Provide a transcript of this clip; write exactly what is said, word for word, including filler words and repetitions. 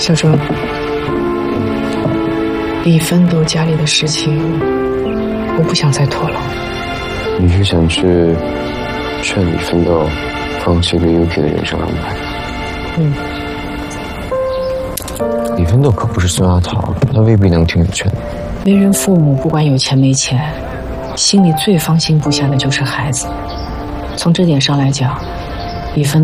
小周，李奋斗家里的事情，我不想再拖了。 你是想去劝李奋斗放弃对 U K 的人生安排？ 嗯。 李奋斗可不是孙阿桃，他未必能听你劝。 为人父母，不管有钱没钱，心里最放心不下的就是孩子。从这点上来讲，李奋